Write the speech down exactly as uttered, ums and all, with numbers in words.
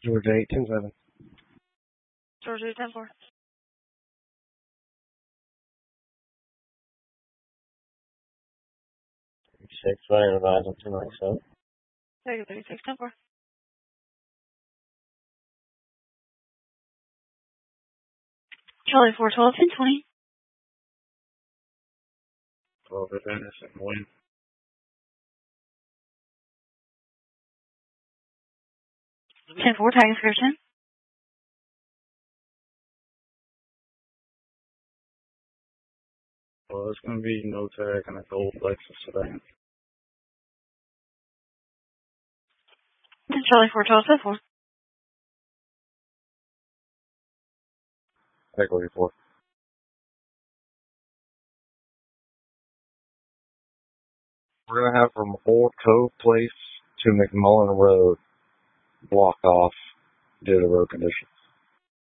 Georgia eight ten seven. Georgia eight ten four. Six, fire advise on two ninety-seven. Take thirty-six ten four. Charlie four twelve ten twenty. twelve, Anderson, win. ten four, tag description. Well, it's going to be no tag and a gold Lexus sedan. Charlie four twelve ten four. Echo four. We're going to have from Old Cove Place to McMullen Road blocked off due to road conditions.